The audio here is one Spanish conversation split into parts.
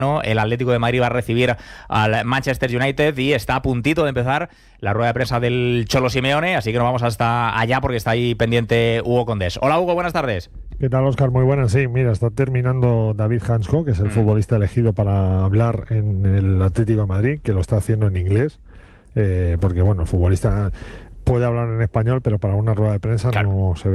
¿no? El Atlético de Madrid va a recibir al Manchester United y está a puntito de empezar la rueda de prensa del Cholo Simeone, así que nos vamos hasta allá porque está ahí pendiente Hugo Condés. Hola Hugo, buenas tardes. ¿Qué tal, Óscar? Muy buenas. Sí, mira, está terminando David Hansko, que es el futbolista elegido para hablar en el Atlético de Madrid, que lo está haciendo en inglés, porque bueno, el futbolista puede hablar en español, pero para una rueda de prensa no se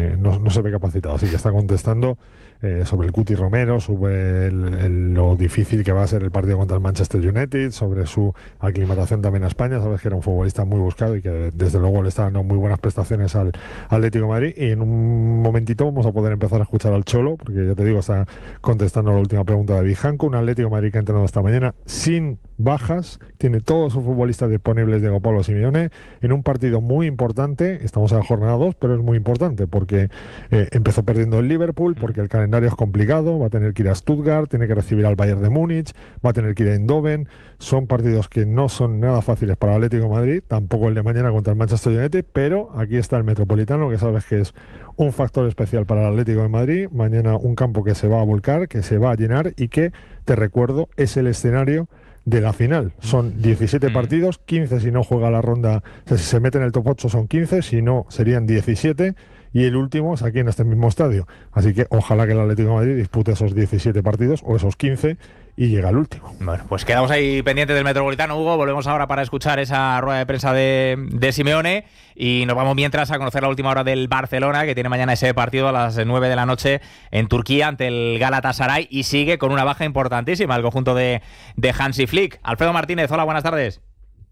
ve capacitado, así que está contestando sobre el Cuti Romero, sobre lo difícil que va a ser el partido contra el Manchester United, sobre su aclimatación también a España. Sabes que era un futbolista muy buscado y que desde luego le está dando muy buenas prestaciones al Atlético de Madrid, y en un momentito vamos a poder empezar a escuchar al Cholo, porque ya te digo, está contestando la última pregunta de David Hansko. Un Atlético de Madrid que ha entrenado esta mañana sin bajas, tiene todos sus futbolistas disponibles, Diego Pablo Simeone, en un partido muy importante. Estamos en la jornada 2, pero es muy importante porque empezó perdiendo el Liverpool, porque el calendario es complicado, va a tener que ir a Stuttgart, tiene que recibir al Bayern de Múnich, va a tener que ir a Eindhoven. Son partidos que no son nada fáciles para el Atlético de Madrid, tampoco el de mañana contra el Manchester United, pero aquí está el Metropolitano, que sabes que es un factor especial para el Atlético de Madrid. Mañana un campo que se va a volcar, que se va a llenar y que, te recuerdo, es el escenario de la final. Son 17 partidos, 15 si no juega la ronda, o sea, si se mete en el top 8 son 15, si no serían 17, y el último es aquí en este mismo estadio. Así que ojalá que el Atlético de Madrid dispute esos 17 partidos o esos 15 y llega al último. Bueno, pues quedamos ahí pendientes del Metropolitano, Hugo. Volvemos ahora para escuchar esa rueda de prensa de Simeone y nos vamos mientras a conocer la última hora del Barcelona, que tiene mañana ese partido a las 9 de la noche en Turquía ante el Galatasaray, y sigue con una baja importantísima el conjunto de Hansi Flick. Alfredo Martínez, hola, buenas tardes.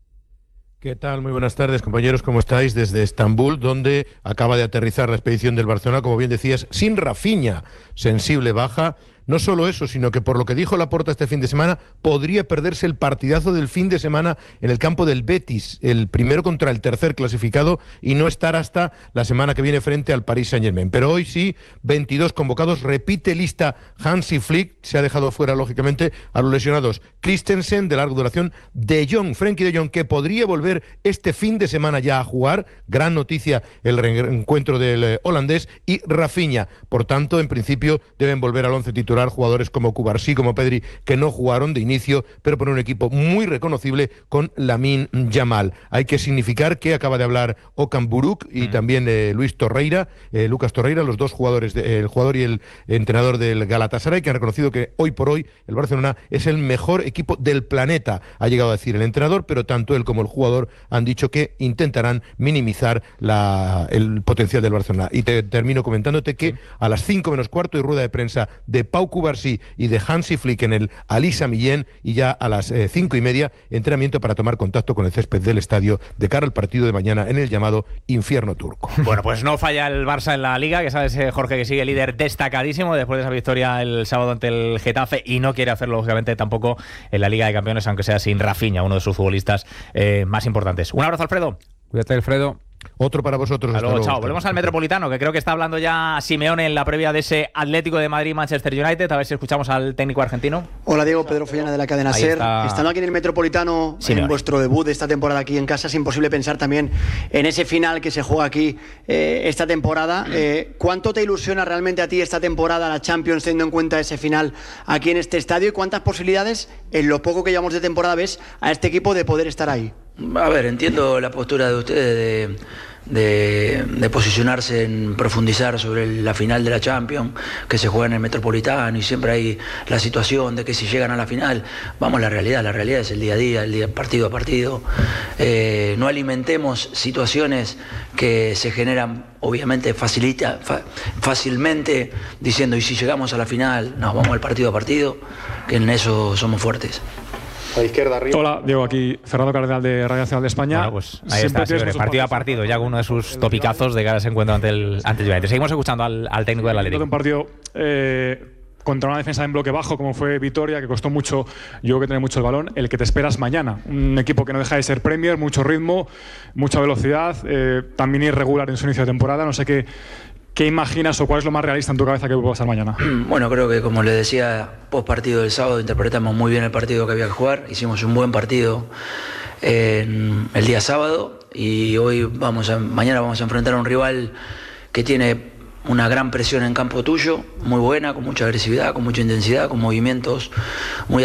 ¿Qué tal? Muy buenas tardes, compañeros. ¿Cómo estáis? Desde Estambul, donde acaba de aterrizar la expedición del Barcelona, como bien decías, sin Rafinha, sensible baja. No solo eso, sino que por lo que dijo Laporta este fin de semana, podría perderse el partidazo del fin de semana en el campo del Betis, el primero contra el tercer clasificado, y no estar hasta la semana que viene frente al Paris Saint-Germain. Pero hoy sí, 22 convocados, repite lista Hansi Flick, se ha dejado fuera, lógicamente, a los lesionados Christensen, de larga duración, De Jong, Frenkie De Jong, que podría volver este fin de semana ya a jugar, gran noticia el reencuentro del holandés, y Rafinha. Por tanto, en principio, deben volver al once titular jugadores como Cubarsí, como Pedri, que no jugaron de inicio, pero por un equipo muy reconocible con Lamine Yamal. Hay que significar que acaba de hablar Okan Buruk y también Luis Torreira, Lucas Torreira, los dos jugadores, el jugador y el entrenador del Galatasaray, que han reconocido que hoy por hoy el Barcelona es el mejor equipo del planeta, ha llegado a decir el entrenador, pero tanto él como el jugador han dicho que intentarán minimizar el potencial del Barcelona. Y te termino comentándote que a las 5 menos cuarto hay rueda de prensa de Pau Cubarsí y de Hansi Flick en el Ali Sami Yen, y ya a las 5:30 entrenamiento para tomar contacto con el césped del estadio de cara al partido de mañana en el llamado infierno turco. Bueno, pues no falla el Barça en la Liga, que sabes, Jorge, que sigue líder destacadísimo después de esa victoria el sábado ante el Getafe, y no quiere hacerlo lógicamente tampoco en la Liga de Campeones, aunque sea sin Rafinha, uno de sus futbolistas más importantes. Un abrazo, Alfredo. Cuídate, Alfredo. Otro para vosotros. Hasta luego, chao. Volvemos al Metropolitano, que creo que está hablando ya Simeone en la previa de ese Atlético de Madrid-Manchester United. A ver si escuchamos al técnico argentino. Hola, Diego. Pedro Follana de la cadena SER. Estando aquí en el Metropolitano, Simeone, en vuestro debut de esta temporada aquí en casa, es imposible pensar también en ese final que se juega aquí esta temporada. ¿Cuánto te ilusiona realmente a ti esta temporada la Champions, teniendo en cuenta ese final aquí en este estadio? ¿Y cuántas posibilidades, en lo poco que llevamos de temporada, ves a este equipo de poder estar ahí? A ver, entiendo la postura de ustedes de posicionarse en profundizar sobre la final de la Champions, que se juega en el Metropolitano, y siempre hay la situación de que si llegan a la final, vamos a la realidad es el día a día, el día partido a partido. No alimentemos situaciones que se generan, obviamente, fácilmente, diciendo, y si llegamos a la final, no, vamos al partido a partido, que en eso somos fuertes. A izquierda, arriba. Hola, Diego, aquí Fernando Cardenal de Radio Nacional de España. Bueno, pues ahí está, señores, partido a partido, ya con uno de sus topicazos de cara a ese encuentro ante el United. Seguimos escuchando al técnico del Atlético. Un partido contra una defensa en bloque bajo como fue Vitoria, que costó mucho, yo creo que tiene mucho el balón, el que te esperas mañana. Un equipo que no deja de ser Premier, mucho ritmo, mucha velocidad, también irregular en su inicio de temporada. No sé ¿qué imaginas o cuál es lo más realista en tu cabeza que puede pasar mañana? Bueno, creo que, como les decía, post partido del sábado interpretamos muy bien el partido que había que jugar. Hicimos un buen partido el día sábado, y mañana vamos a enfrentar a un rival que tiene una gran presión en campo tuyo, muy buena, con mucha agresividad, con mucha intensidad, con movimientos muy